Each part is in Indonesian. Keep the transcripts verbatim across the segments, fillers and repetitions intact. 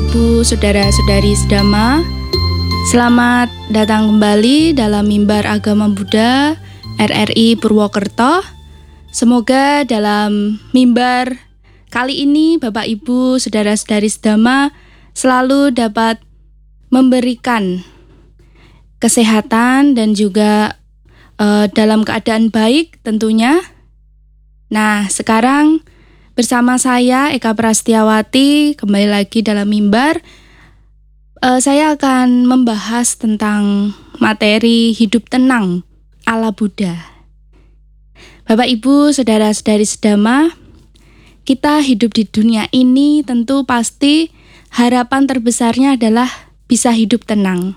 Ibu, Saudara-saudari sedama, selamat datang kembali dalam Mimbar Agama Buddha R R I Purwokerto. Semoga dalam mimbar kali ini Bapak Ibu, Saudara-saudari sedama selalu dapat memberikan kesehatan dan juga uh, dalam keadaan baik tentunya. Nah, sekarang bersama saya Eka Prastiawati kembali lagi dalam mimbar. Uh, saya akan membahas tentang materi hidup tenang ala Buddha. Bapak Ibu, Saudara-saudari sedama, kita hidup di dunia ini tentu pasti harapan terbesarnya adalah bisa hidup tenang.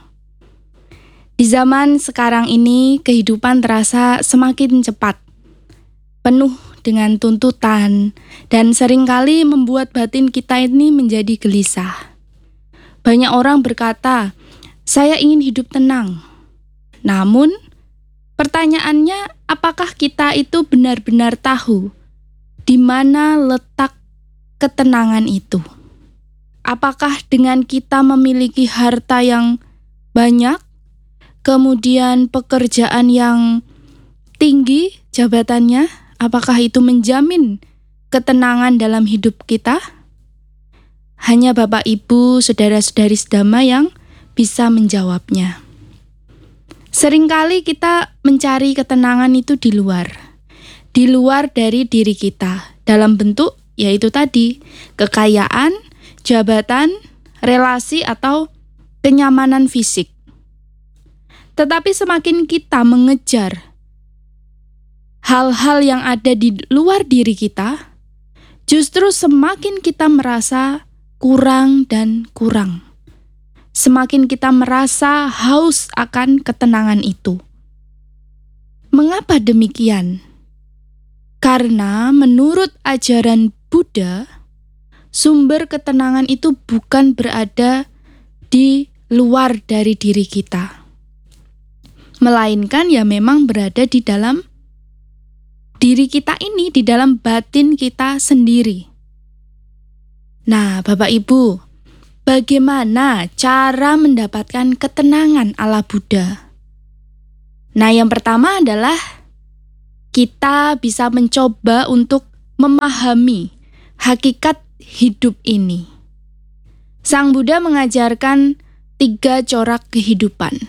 Di zaman sekarang ini kehidupan terasa semakin cepat, penuh dengan tuntutan, dan seringkali membuat batin kita ini menjadi gelisah. Banyak orang berkata, saya ingin hidup tenang. Namun, pertanyaannya, apakah kita itu benar-benar tahu di mana letak ketenangan itu? Apakah dengan kita memiliki harta yang banyak, kemudian pekerjaan yang tinggi jabatannya, apakah itu menjamin ketenangan dalam hidup kita? Hanya Bapak Ibu, Saudara-saudari sedama yang bisa menjawabnya. Seringkali kita mencari ketenangan itu di luar, di luar dari diri kita, dalam bentuk yaitu tadi, kekayaan, jabatan, relasi, atau kenyamanan fisik. Tetapi semakin kita mengejar hal-hal yang ada di luar diri kita, justru semakin kita merasa kurang dan kurang. Semakin kita merasa haus akan ketenangan itu. Mengapa demikian? Karena menurut ajaran Buddha, sumber ketenangan itu bukan berada di luar dari diri kita, melainkan ya memang berada di dalam diri kita ini, di dalam batin kita sendiri. Nah, Bapak Ibu, bagaimana cara mendapatkan ketenangan ala Buddha? Nah, yang pertama adalah kita bisa mencoba untuk memahami hakikat hidup ini. Sang Buddha mengajarkan tiga corak kehidupan.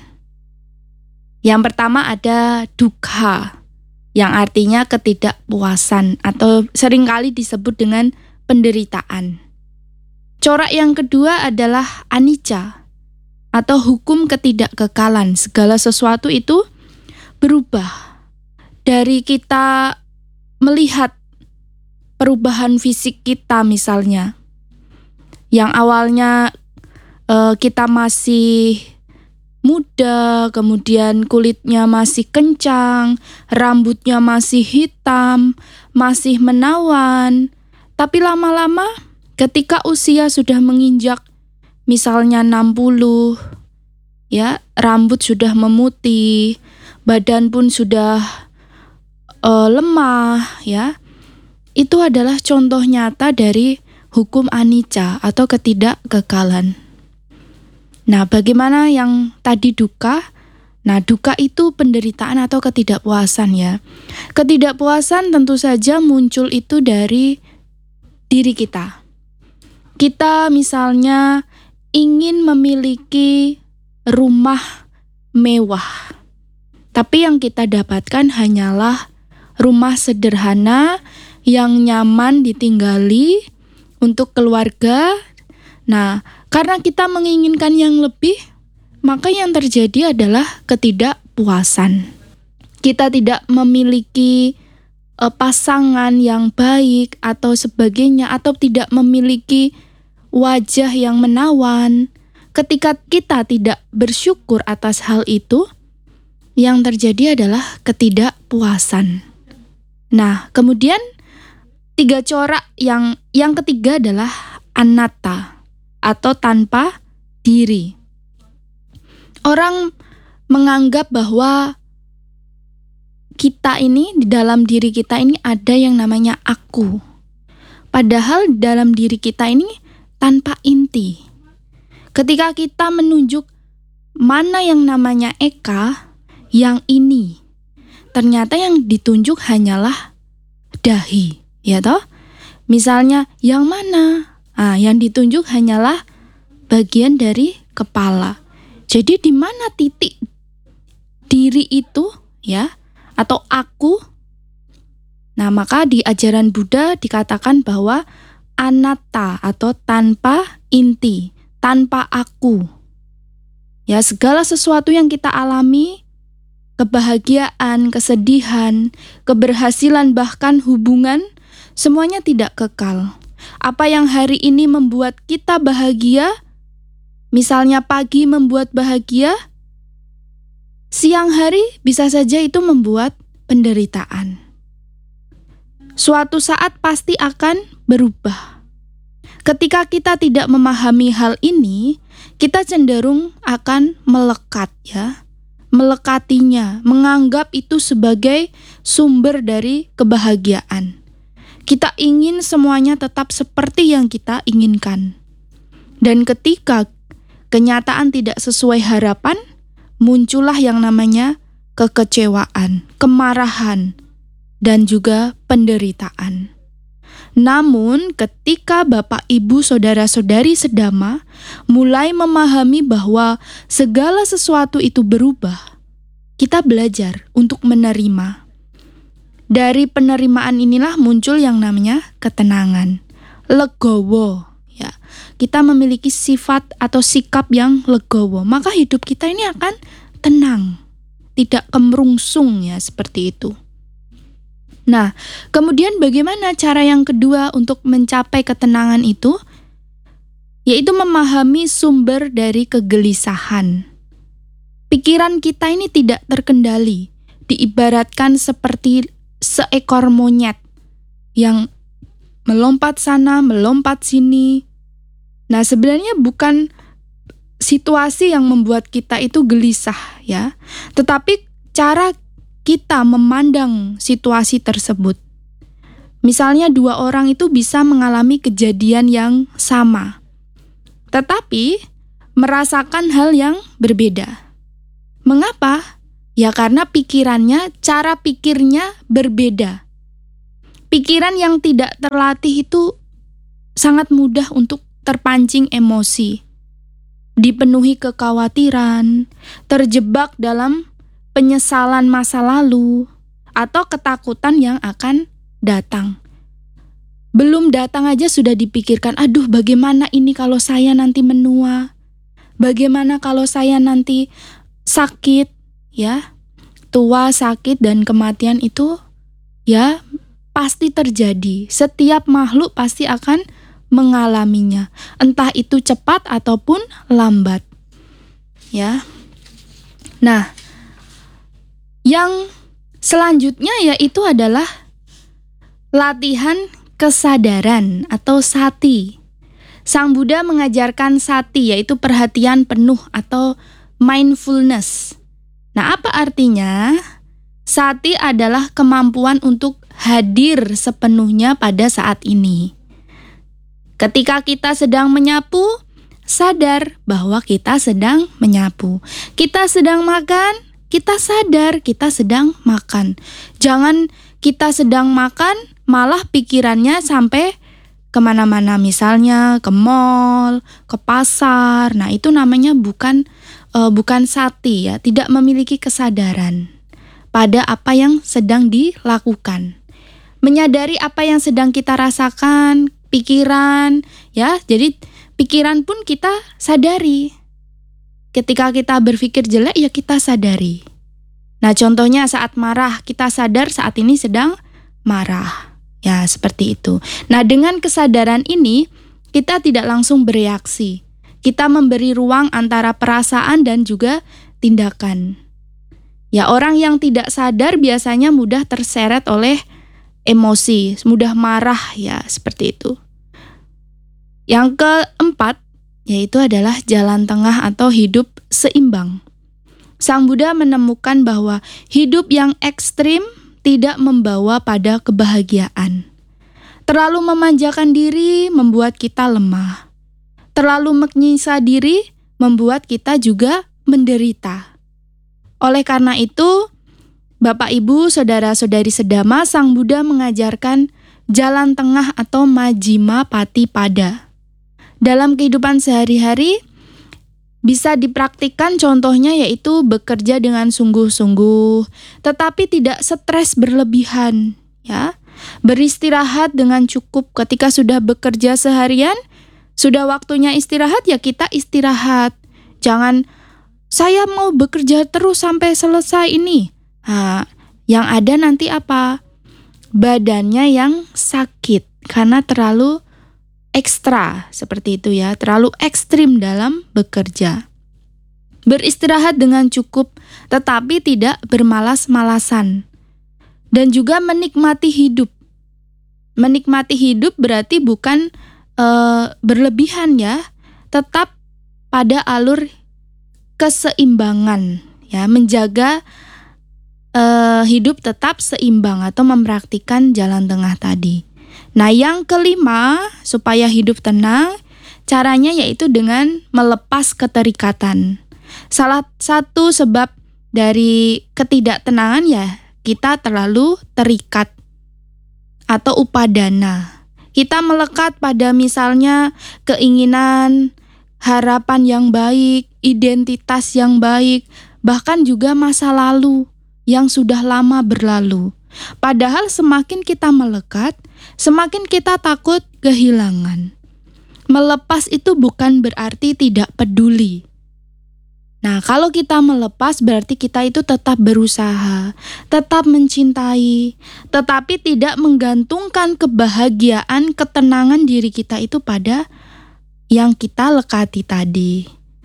Yang pertama ada dukkha, yang artinya ketidakpuasan atau seringkali disebut dengan penderitaan. Corak yang kedua adalah anicca atau hukum ketidakkekalan. Segala sesuatu itu berubah. Dari kita melihat perubahan fisik kita misalnya, yang awalnya eh, kita masih muda, kemudian kulitnya masih kencang, rambutnya masih hitam, masih menawan. Tapi lama-lama ketika usia sudah menginjak misalnya enam puluh, ya, rambut sudah memutih, badan pun sudah uh, lemah, ya. Itu adalah contoh nyata dari hukum anicca atau ketidakkekalan. Nah, bagaimana yang tadi dukkha? Nah, dukkha itu penderitaan atau ketidakpuasan ya. Ketidakpuasan tentu saja muncul itu dari diri kita. Kita misalnya ingin memiliki rumah mewah, tapi yang kita dapatkan hanyalah rumah sederhana yang nyaman ditinggali untuk keluarga. Nah, karena kita menginginkan yang lebih, maka yang terjadi adalah ketidakpuasan. Kita tidak memiliki uh, pasangan yang baik atau sebagainya, atau tidak memiliki wajah yang menawan. Ketika kita tidak bersyukur atas hal itu, yang terjadi adalah ketidakpuasan. Nah, kemudian tiga corak yang yang ketiga adalah anatta atau tanpa diri. Orang menganggap bahwa kita ini, di dalam diri kita ini ada yang namanya aku. Padahal dalam diri kita ini tanpa inti. Ketika kita menunjuk mana yang namanya Eka, yang ini, ternyata yang ditunjuk hanyalah dahi, ya toh? Misalnya yang mana? Ah, yang ditunjuk hanyalah bagian dari kepala. Jadi di mana titik diri itu, ya, atau aku? Nah, maka di ajaran Buddha dikatakan bahwa anatta atau tanpa inti, tanpa aku. Ya, segala sesuatu yang kita alami, kebahagiaan, kesedihan, keberhasilan, bahkan hubungan, semuanya tidak kekal. Apa yang hari ini membuat kita bahagia, misalnya pagi membuat bahagia, siang hari bisa saja itu membuat penderitaan. Suatu saat pasti akan berubah. Ketika kita tidak memahami hal ini, kita cenderung akan melekat, ya, melekatinya, menganggap itu sebagai sumber dari kebahagiaan. Kita ingin semuanya tetap seperti yang kita inginkan. Dan ketika kenyataan tidak sesuai harapan, muncullah yang namanya kekecewaan, kemarahan, dan juga penderitaan. Namun ketika Bapak, Ibu, Saudara-saudari sedama mulai memahami bahwa segala sesuatu itu berubah, kita belajar untuk menerima. Dari penerimaan inilah muncul yang namanya ketenangan, legowo. Ya, kita memiliki sifat atau sikap yang legowo, maka hidup kita ini akan tenang, tidak kemerungsung, ya, seperti itu. Nah, kemudian bagaimana cara yang kedua untuk mencapai ketenangan itu? Yaitu memahami sumber dari kegelisahan. Pikiran kita ini tidak terkendali, diibaratkan seperti seekor monyet yang melompat sana, melompat sini. Nah, sebenarnya bukan situasi yang membuat kita itu gelisah, ya, tetapi cara kita memandang situasi tersebut. Misalnya dua orang itu bisa mengalami kejadian yang sama, tetapi merasakan hal yang berbeda. Mengapa? Ya karena pikirannya, cara pikirnya berbeda. Pikiran yang tidak terlatih itu sangat mudah untuk terpancing emosi, dipenuhi kekhawatiran, terjebak dalam penyesalan masa lalu, atau ketakutan yang akan datang. Belum datang aja sudah dipikirkan, aduh bagaimana ini kalau saya nanti menua, bagaimana kalau saya nanti sakit, ya, tua, sakit, dan kematian itu, ya, pasti terjadi. Setiap makhluk pasti akan mengalaminya, entah itu cepat ataupun lambat, ya. Nah, yang selanjutnya yaitu adalah latihan kesadaran atau sati. Sang Buddha mengajarkan sati, yaitu perhatian penuh atau mindfulness. Nah, apa artinya? Sati adalah kemampuan untuk hadir sepenuhnya pada saat ini. Ketika kita sedang menyapu, sadar bahwa kita sedang menyapu. Kita sedang makan, kita sadar kita sedang makan. Jangan kita sedang makan, malah pikirannya sampai kemana-mana, misalnya ke mall, ke pasar. Nah, itu namanya bukan uh, bukan sati, ya, tidak memiliki kesadaran pada apa yang sedang dilakukan. Menyadari apa yang sedang kita rasakan, pikiran, ya. Jadi pikiran pun kita sadari. Ketika kita berpikir jelek, ya kita sadari. Nah, contohnya saat marah, kita sadar saat ini sedang marah. Ya, seperti itu. Nah, dengan kesadaran ini, kita tidak langsung bereaksi. Kita memberi ruang antara perasaan dan juga tindakan. Ya, orang yang tidak sadar biasanya mudah terseret oleh emosi, mudah marah, ya, seperti itu. Yang keempat, yaitu adalah jalan tengah atau hidup seimbang. Sang Buddha menemukan bahwa hidup yang ekstrim tidak membawa pada kebahagiaan. Terlalu memanjakan diri membuat kita lemah. Terlalu menyiksa diri membuat kita juga menderita. Oleh karena itu, Bapak Ibu, saudara-saudari sedama, Sang Buddha mengajarkan jalan tengah atau majjhima patipada. Dalam kehidupan sehari-hari bisa dipraktikkan, contohnya yaitu bekerja dengan sungguh-sungguh, tetapi tidak stres berlebihan, ya. Beristirahat dengan cukup. Ketika sudah bekerja seharian, sudah waktunya istirahat, ya kita istirahat. Jangan saya mau bekerja terus sampai selesai ini. Nah, yang ada nanti apa? Badannya yang sakit karena terlalu ekstra, seperti itu ya, terlalu ekstrim dalam bekerja. Beristirahat dengan cukup, tetapi tidak bermalas-malasan. Dan juga menikmati hidup. Menikmati hidup berarti bukan e, berlebihan ya, tetap pada alur keseimbangan, ya, menjaga e, hidup tetap seimbang atau mempraktikkan jalan tengah tadi. Nah, yang kelima, supaya hidup tenang, caranya yaitu dengan melepas keterikatan. Salah satu sebab dari ketidaktenangan ya, kita terlalu terikat atau upadana. Kita melekat pada misalnya keinginan, harapan yang baik, identitas yang baik, bahkan juga masa lalu yang sudah lama berlalu. Padahal semakin kita melekat, semakin kita takut kehilangan. Melepas itu bukan berarti tidak peduli. Nah, kalau kita melepas berarti kita itu tetap berusaha, tetap mencintai, tetapi tidak menggantungkan kebahagiaan, ketenangan diri kita itu pada yang kita lekati tadi.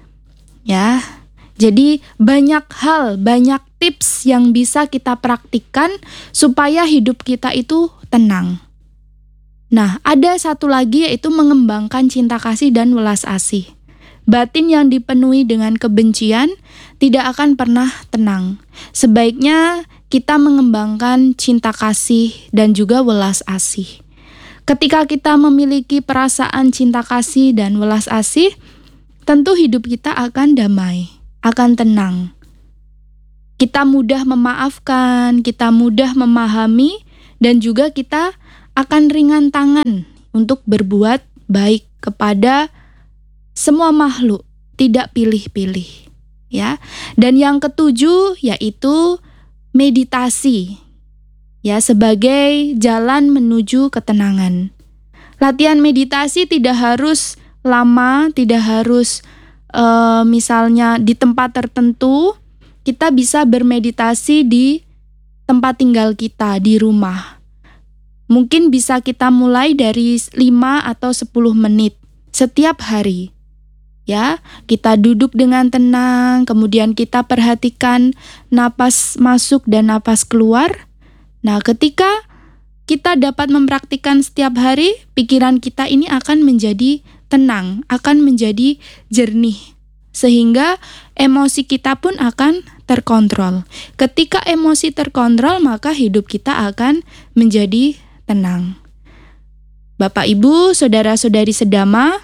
Ya, jadi banyak hal, banyak tips yang bisa kita praktikkan supaya hidup kita itu tenang. Nah, ada satu lagi yaitu mengembangkan cinta kasih dan welas asih. Batin yang dipenuhi dengan kebencian tidak akan pernah tenang. Sebaiknya kita mengembangkan cinta kasih dan juga welas asih. Ketika kita memiliki perasaan cinta kasih dan welas asih, tentu hidup kita akan damai, akan tenang. Kita mudah memaafkan, kita mudah memahami, dan juga kita akan ringan tangan untuk berbuat baik kepada semua makhluk, tidak pilih-pilih, ya. Dan yang ketujuh yaitu meditasi, ya, sebagai jalan menuju ketenangan. Latihan meditasi tidak harus lama, tidak harus uh, misalnya di tempat tertentu. Kita bisa bermeditasi di tempat tinggal kita, di rumah. Mungkin bisa kita mulai dari lima atau sepuluh menit setiap hari. Ya, kita duduk dengan tenang, kemudian kita perhatikan napas masuk dan napas keluar. Nah, ketika kita dapat mempraktikkan setiap hari, pikiran kita ini akan menjadi tenang, akan menjadi jernih, sehingga emosi kita pun akan terkontrol. Ketika emosi terkontrol, maka hidup kita akan menjadi tenang. Bapak, Ibu, saudara-saudari sedama,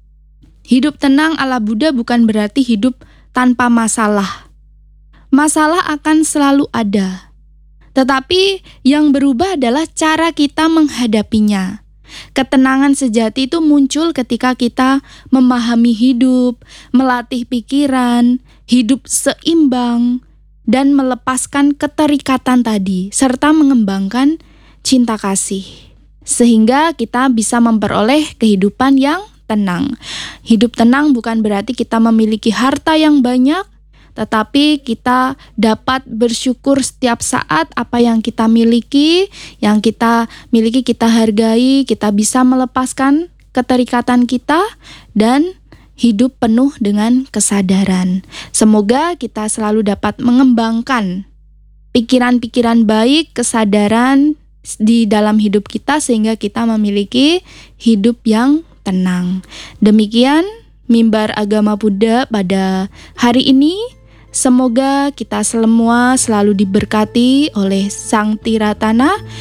hidup tenang ala Buddha bukan berarti hidup tanpa masalah. Masalah akan selalu ada. Tetapi yang berubah adalah cara kita menghadapinya. Ketenangan sejati itu muncul ketika kita memahami hidup, melatih pikiran, hidup seimbang, dan melepaskan keterikatan tadi, serta mengembangkan cinta kasih. Sehingga kita bisa memperoleh kehidupan yang tenang. Hidup tenang bukan berarti kita memiliki harta yang banyak, tetapi kita dapat bersyukur setiap saat apa yang kita miliki, yang kita miliki kita hargai, kita bisa melepaskan keterikatan kita dan hidup penuh dengan kesadaran. Semoga kita selalu dapat mengembangkan pikiran-pikiran baik, kesadaran di dalam hidup kita sehingga kita memiliki hidup yang tenang. Demikian mimbar agama Buddha pada hari ini. Semoga kita semua selalu diberkati oleh Sang Tiratana